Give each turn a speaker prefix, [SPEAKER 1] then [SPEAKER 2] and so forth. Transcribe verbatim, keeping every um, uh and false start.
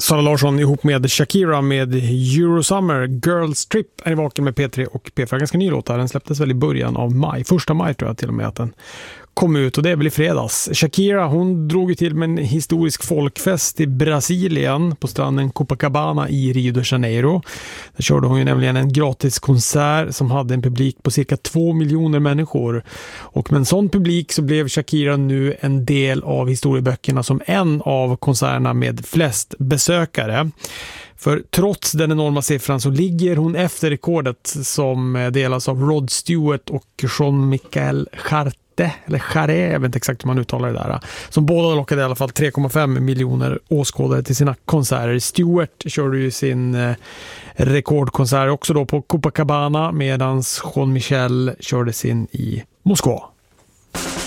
[SPEAKER 1] Sara Larsson ihop med Shakira med Eurosummer. Girls Trip är i vaken med P tre och P fyra. Ganska ny låt här. Den släpptes väl i början av maj. Första maj tror jag till och med att den kom ut, och det är väl i fredags. Shakira, hon drog ju till med en historisk folkfest i Brasilien på stranden Copacabana i Rio de Janeiro. Där körde hon ju nämligen en gratis konsert som hade en publik på cirka två miljoner människor. Och med en sån publik så blev Shakira nu en del av historieböckerna som en av konserterna med flest besökare. För trots den enorma siffran så ligger hon efter rekordet som delas av Rod Stewart och Jean-Michel Jarre, eller Jarre, jag vet inte exakt hur man uttalar det där, som båda lockade i alla fall tre komma fem miljoner åskådare till sina konserter. Stewart körde ju sin eh, rekordkonsert också då på Copacabana, medan Jean-Michel körde sin i Moskva.